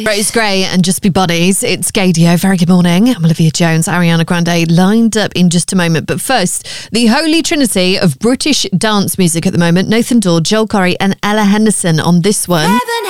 Rose Gray and Just Be Buddies. It's Gaydio. Very good morning. I'm Olivia Jones. Ariana Grande lined up in just a moment. But first, the holy trinity of British dance music at the moment. Nathan Dawe, Joel Corry and Ella Henderson on this one.